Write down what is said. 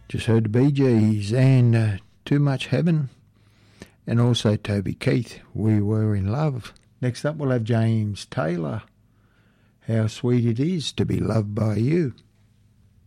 Just heard the Bee Gees and Too Much Heaven, and also Toby Keith, We Were in Love. Next up we'll have James Taylor, How Sweet It Is to Be Loved by You.